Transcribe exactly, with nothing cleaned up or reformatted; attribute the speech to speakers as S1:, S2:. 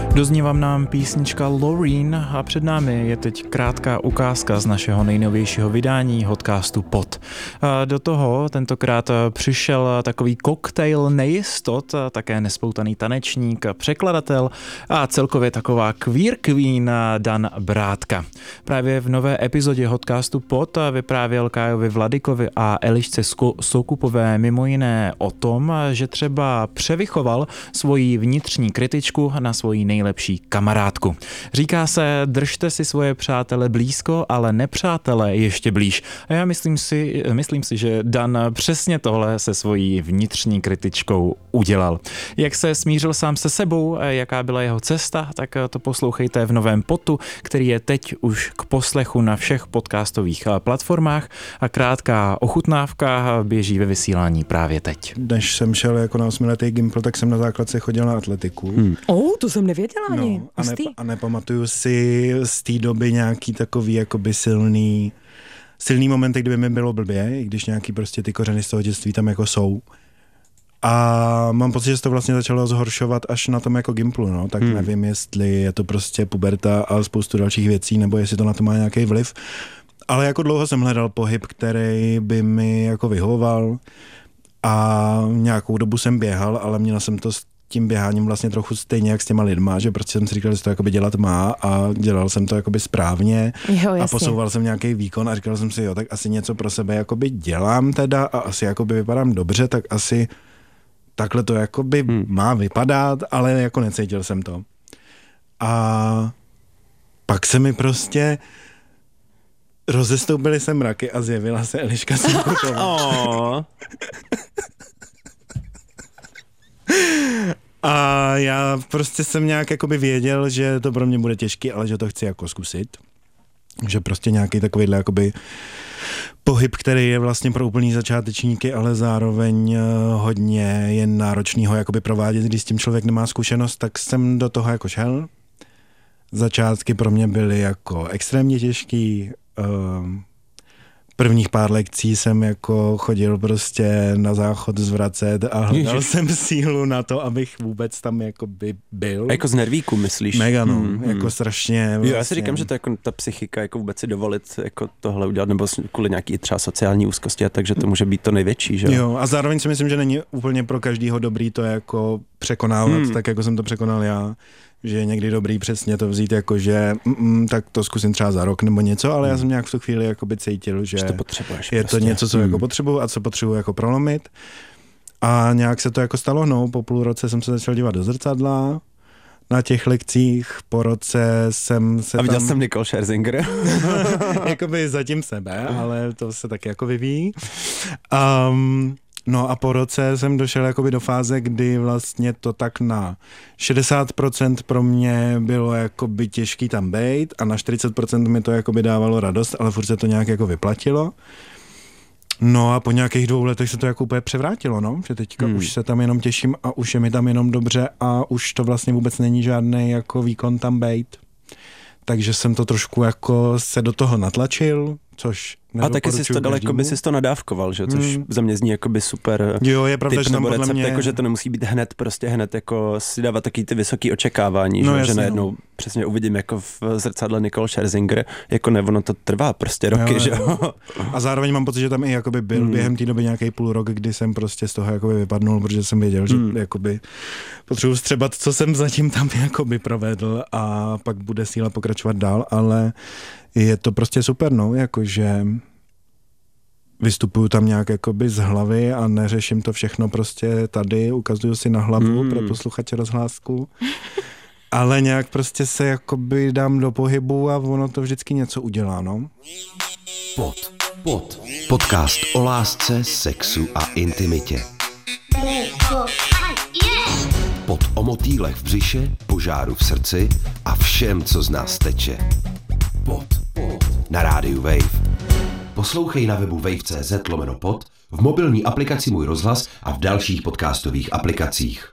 S1: Doznívá nám písnička Loreen a před námi je teď krátká ukázka z našeho nejnovějšího vydání podcastu Pod. A do toho tentokrát přišel takový koktejl nejistot, také nespoutaný tanečník, překladatel a celkově taková queer queen Dan Brátka. Právě v nové epizodě podcastu Pod vyprávěl Kájovi Vladikovi a Elišce Soukupové mimo jiné o tom, že třeba převychoval svoji vnitřní kritičku na svoji nejlepší kamarádku. Říká se, držte si svoje přátele blízko, ale nepřátele ještě blíž. A já myslím si, myslím si, že Dan přesně tohle se svojí vnitřní kritičkou udělal. Jak se smířil sám se sebou, jaká byla jeho cesta, tak to poslouchejte v novém Potu, který je teď už k poslechu na všech podcastových platformách a krátká ochutnávka běží ve vysílání právě teď.
S2: Než jsem šel jako na osmiletý gimpl, tak jsem na základce chodil na atletiku.
S3: Hmm. Oh, to jsem nevěděla ani.
S2: No, a, ne, a nepamatuju si z té doby nějaký takový jakoby silný, silný momenty, kdyby mi bylo blbě, i když nějaký prostě ty kořeny z toho dětství tam jako jsou. A mám pocit, že se to vlastně začalo zhoršovat až na tom jako gimplu, no, tak hmm. nevím, jestli je to prostě puberta a spoustu dalších věcí, nebo jestli to na to má nějaký vliv. Ale jako dlouho jsem hledal pohyb, který by mi jako vyhovoval a nějakou dobu jsem běhal, ale měl jsem to s tím běháním vlastně trochu stejně jak s těma lidma, že prostě jsem si říkal, že se to jakoby dělat má a dělal jsem to jakoby správně
S3: jo,
S2: a posouval jsem nějaký výkon a říkal jsem si, jo, tak asi něco pro sebe jakoby dělám teda a asi jakoby vypadám dobře, tak asi takhle to jakoby hmm. má vypadat, ale jako necítil jsem to. A pak se mi prostě rozestoupily se mraky a zjevila se Eliška Soukupová. A já prostě jsem nějak jakoby věděl, že to pro mě bude těžký, ale že to chci jako zkusit. Že prostě nějaký takovýhle jakoby pohyb, který je vlastně pro úplný začátečníky, ale zároveň hodně je náročný ho jakoby provádět, když s tím člověk nemá zkušenost, tak jsem do toho jako šel. Začátky pro mě byly jako extrémně těžký. Prvních pár lekcí jsem jako chodil prostě na záchod zvracet a hledal Ježiš. jsem sílu na to, abych vůbec tam jako by byl.
S4: A jako z nervíku, myslíš?
S2: Mega, no,
S4: hmm,
S2: jako
S4: hmm.
S2: strašně.
S4: Vlastně. Jo, já si říkám, že to jako ta psychika, jako vůbec si dovolit jako tohle udělat, nebo kvůli nějaký třeba sociální úzkosti, a takže to může být to největší, že jo?
S2: Jo, a zároveň si myslím, že není úplně pro každýho dobrý to jako překonávat, hmm. tak jako jsem to překonal já. Že je někdy dobrý přesně to vzít jako, že mm, tak to zkusím třeba za rok nebo něco, ale hmm. já jsem nějak v tu chvíli jakoby cítil, že,
S4: že to potřebuješ
S2: je
S4: prostě.
S2: to něco, co hmm. jako potřebuju a co potřebuju jako prolomit. A nějak se to jako stalo, no, po půl roce jsem se začal dívat do zrcadla na těch lekcích, po roce jsem se
S4: A viděl
S2: tam...
S4: jsem Nicole Scherzinger.
S2: Jakoby zatím sebe, ale to se taky jako vyvíjí. Um, No a po roce jsem došel jakoby do fáze, kdy vlastně to tak na šedesát procent pro mě bylo jakoby těžký tam bejt a na čtyřicet procent mi to jakoby dávalo radost, ale furt se to nějak jako vyplatilo. No a po nějakých dvou letech se to jako úplně převrátilo, no, že teďka hmm. už se tam jenom těším a už je mi tam jenom dobře a už to vlastně vůbec není žádný jako výkon tam bejt. Takže jsem to trošku jako se do toho natlačil, což
S4: a taky jsi to dal, jako by jsi to nadávkoval, že? Což hmm. za mě zní jako by super
S2: jo, je pravda,
S4: typ
S2: že tam
S4: nebo
S2: podle
S4: recept,
S2: mě...
S4: jako, že to nemusí být hned, prostě hned jako si dávat taky ty vysoký očekávání,
S2: no,
S4: že,
S2: jasně,
S4: že najednou
S2: no.
S4: přesně uvidím jako v zrcadle Nicole Scherzinger, jako ne, ono to trvá prostě roky, jo, že jo.
S2: A zároveň mám pocit, že tam i jakoby byl hmm. během té doby nějaký půl rok, kdy jsem prostě z toho jakoby vypadnul, protože jsem věděl, že hmm. jakoby potřebuji střebat, co jsem zatím tam jakoby provedl a pak bude síla pokračovat dál, ale je to prostě super, no, jakože vystupuju tam nějak jakoby z hlavy a neřeším to všechno prostě tady, ukazuju si na hlavu mm. pro posluchače rozhlásku, ale nějak prostě se jakoby dám do pohybu a ono to vždycky něco udělá, no.
S5: Pod, pod. Podcast o lásce, sexu a intimitě. Pod o motýlech v břiše, požáru v srdci a všem, co z nás teče. Pod, pod. Na rádiu Wave. Poslouchej na webu wave tečka cz lomeno pod, v mobilní aplikaci Můj rozhlas a v dalších podcastových aplikacích.